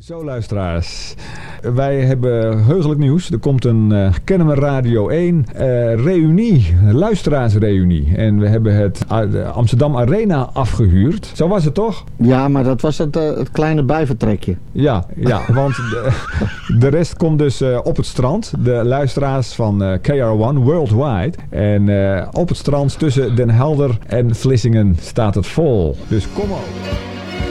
Zo luisteraars, wij hebben heugelijk nieuws. Er komt een Kennemer Radio 1 reunie, luisteraarsreunie. En we hebben het Amsterdam Arena afgehuurd. Zo was het toch? Ja, maar dat was het kleine bijvertrekje. Ja, want de rest komt dus op het strand. De luisteraars van KR1 Worldwide. En op het strand tussen Den Helder en Vlissingen staat het vol. Dus kom op.